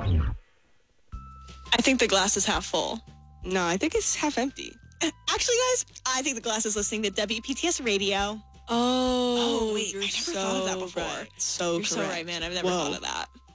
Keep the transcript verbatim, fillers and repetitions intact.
I think the glass is half full. No, I think it's half empty. Actually, guys, I think the glass is listening to W P T S Radio. Oh, Oh, wait, you're I never so thought of that before. right. So You're correct. so right, man. I've never Whoa. thought of that.